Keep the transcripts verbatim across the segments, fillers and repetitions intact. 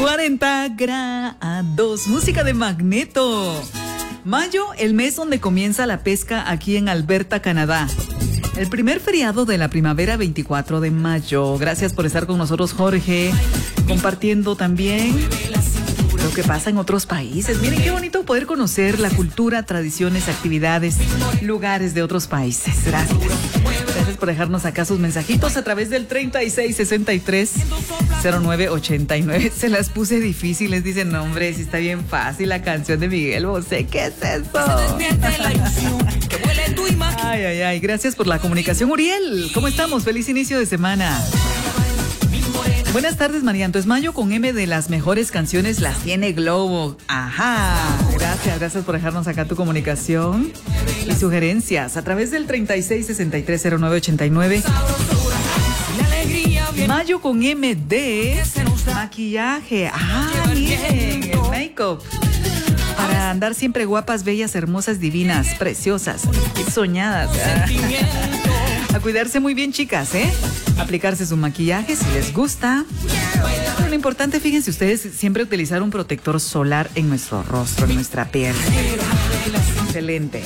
cuarenta grados. Música de Magneto. Mayo, el mes donde comienza la pesca aquí en Alberta, Canadá. El primer feriado de la primavera, veinticuatro de mayo. Gracias por estar con nosotros, Jorge, compartiendo también lo que pasa en otros países. Miren qué bonito poder conocer la cultura, tradiciones, actividades, lugares de otros países. Gracias. Gracias por dejarnos acá sus mensajitos a través del treinta y seis sesenta y tres cero nueve ochenta y nueve. Se las puse difíciles, dicen, no hombre, si está bien fácil la canción de Miguel Bosé. ¿Qué es eso? Ay, ay, ay, gracias por la comunicación. Uriel, ¿cómo estamos? Feliz inicio de semana. Buenas tardes, Marianto. Es Mayo con M de las mejores canciones, las tiene Globo. Ajá. Gracias, gracias por dejarnos acá tu comunicación y sugerencias a través del treinta y seis sesenta y tres cero nueve ochenta y nueve. Mayo con M de maquillaje. Ah, miren, el make-up. Para andar siempre guapas, bellas, hermosas, divinas, preciosas, soñadas. A cuidarse muy bien, chicas, ¿eh? Aplicarse su maquillaje si les gusta. Pero lo importante, fíjense ustedes, siempre utilizar un protector solar en nuestro rostro, en nuestra piel. Excelente.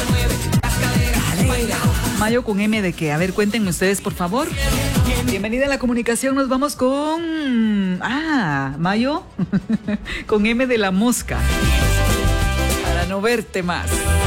Mayo con M de qué? A ver, cuéntenme ustedes, por favor. Bienvenida a la comunicación. Nos vamos con... Ah, Mayo con M de la mosca. Para no verte más.